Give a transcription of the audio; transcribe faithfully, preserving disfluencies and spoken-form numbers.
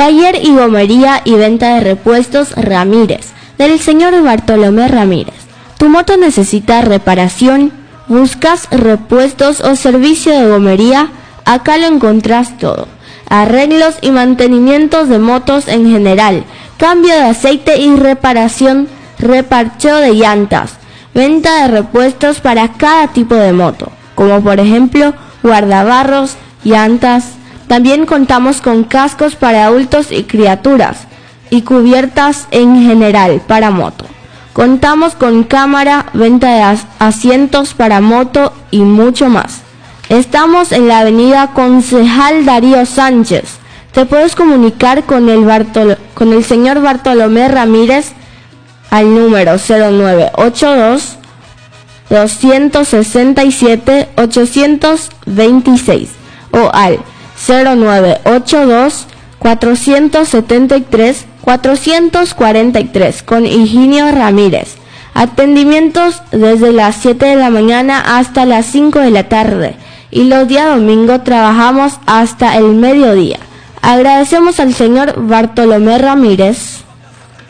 Taller y gomería y venta de repuestos Ramírez, del señor Bartolomé Ramírez. ¿Tu moto necesita reparación? ¿Buscas repuestos o servicio de gomería? Acá lo encontrás todo. Arreglos y mantenimientos de motos en general, cambio de aceite y reparación, reparcheo de llantas, venta de repuestos para cada tipo de moto, como por ejemplo guardabarros, llantas. También contamos con cascos para adultos y criaturas y cubiertas en general para moto. Contamos con cámara, venta de as- asientos para moto y mucho más. Estamos en la avenida Concejal Darío Sánchez. Te puedes comunicar con el, Bartolo- con el señor Bartolomé Ramírez al número cero nueve ocho dos, dos seis siete, ocho dos seis o al cero nueve ocho dos, cuatro siete tres, cuatro cuatro tres con Higinio Ramírez. Atendimientos desde las siete de la mañana hasta las cinco de la tarde y los días domingo trabajamos hasta el mediodía. Agradecemos al señor Bartolomé Ramírez.